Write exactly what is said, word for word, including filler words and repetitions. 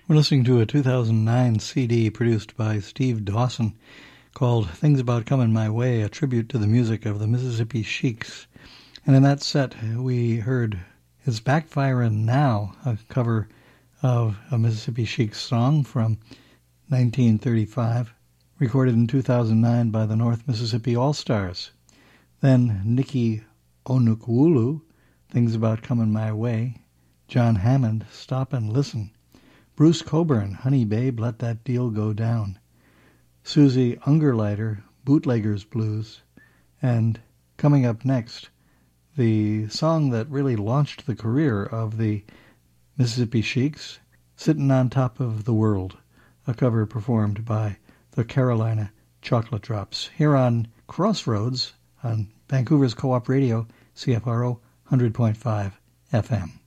We're listening to a two thousand nine C D produced by Steve Dawson called Things About Coming My Way, a tribute to the music of the Mississippi Sheiks. And in that set, we heard It's Backfirin' Now, a cover of a Mississippi Sheiks song from nineteen thirty-five, recorded in two thousand nine by the North Mississippi All-Stars. Then Nikki Onukwulu, Things About Coming My Way. John Hammond, Stop and Listen. Bruce Coburn, Honey Babe, Let That Deal Go Down. Susie Ungerleider, Bootlegger's Blues. And coming up next, the song that really launched the career of the Mississippi Sheiks, Sittin' on Top of the World, a cover performed by the Carolina Chocolate Drops, here on Crossroads on Vancouver's Co-op Radio, C F R O one hundred point five F M.